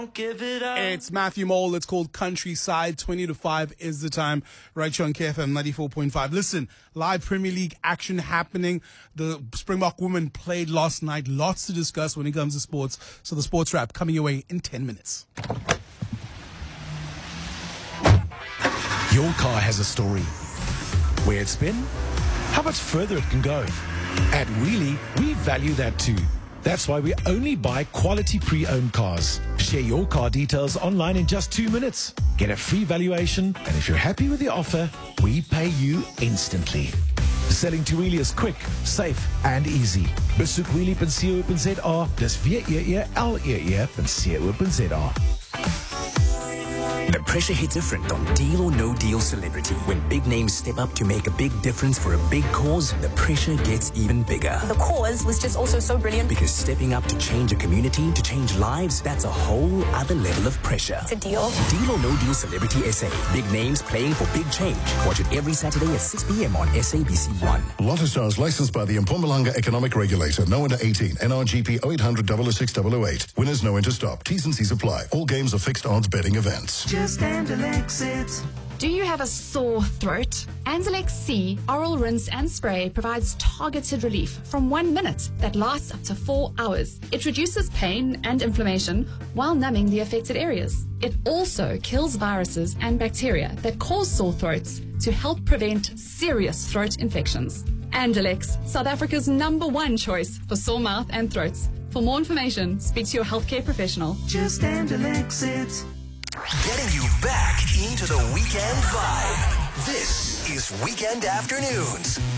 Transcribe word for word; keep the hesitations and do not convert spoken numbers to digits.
Give it up. It's Matthew Mole. It's called Countryside. twenty to five is the time. Right here on K F M ninety-four point five. Listen, live Premier League action happening. The Springbok women played last night. Lots to discuss when it comes to sports. So the sports wrap coming your way in ten minutes. Your car has a story. Where it's been, how much further it can go. At Wheelie, we value that too. That's why we only buy quality pre-owned cars. Share your car details online in just two minutes. Get a free valuation, and if you're happy with the offer, we pay you instantly. Selling to Wheelie is quick, safe, and easy. Besoek wheelie dot co dot za. Dis W E E L E E dot co dot za. The pressure hits different on Deal or No Deal Celebrity. When big names step up to make a big difference for a big cause, the pressure gets even bigger. The cause was just also so brilliant. Because stepping up to change a community, to change lives, that's a whole other level of pressure. It's a deal. Deal or No Deal Celebrity S A. Big names playing for big change. Watch it every Saturday at six p.m. on S A B C one. Lotto Stars licensed by the Mpumalanga Economic Regulator. No under eighteen. N R G P oh eight hundred, double oh six, double oh eight. Winners know when to stop. T's and C's apply. All games are fixed odds betting events. Just Andalex it. Do you have a sore throat? Andalex C Oral Rinse and Spray provides targeted relief from one minute that lasts up to four hours. It reduces pain and inflammation while numbing the affected areas. It also kills viruses and bacteria that cause sore throats to help prevent serious throat infections. Andalex, South Africa's number one choice for sore mouth and throats. For more information, speak to your healthcare professional. Just Andalex it. Getting you back into the weekend vibe. This is Weekend Afternoons.